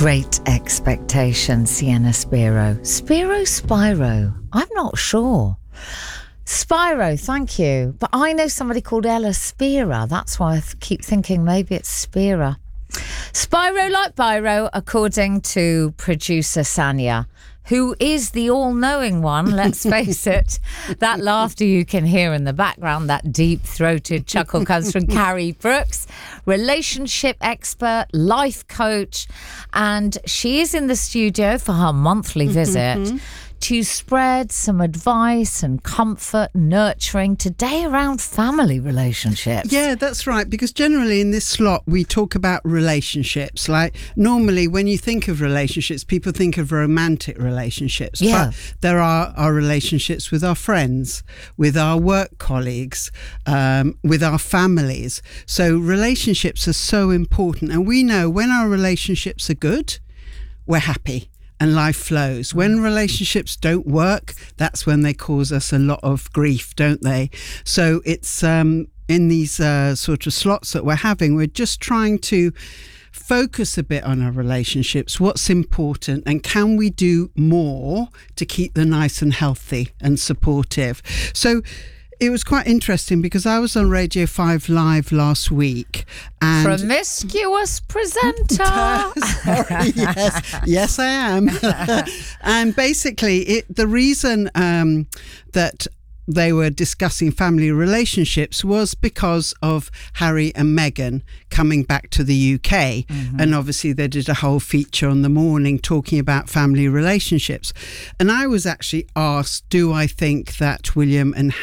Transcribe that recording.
Great Expectations, Sienna Spiro. Spiro? I'm not sure. Spiro, thank you. But I know somebody called Ella Spira. That's why I keep thinking maybe it's Spira. Spiro like Biro, according to producer Sanya, who is the all-knowing one, let's face it. That laughter you can hear in the background, that deep-throated chuckle comes from Carrie Brooks, relationship expert, life coach, and she is in the studio for her monthly visit to spread some advice and comfort, nurturing today around family relationships. Yeah, that's right, because generally in this slot we talk about relationships. Like normally when you think of relationships, people think of romantic relationships. Yeah. But there are our relationships with our friends, with our work colleagues, with our families. So relationships are so important, and we know when our relationships are good, we're happy and life flows. When relationships don't work, that's when they cause us a lot of grief, don't they? So it's in these sort of slots that we're having, we're just trying to focus a bit on our relationships, what's important, and can we do more to keep them nice and healthy and supportive. So it was quite interesting because I was on Radio 5 Live last week. And promiscuous presenter. Sorry, yes, I am. And basically, the reason that they were discussing family relationships was because of Harry and Meghan coming back to the UK. And obviously they did a whole feature on the morning talking about family relationships. And I was actually asked, do I think that William and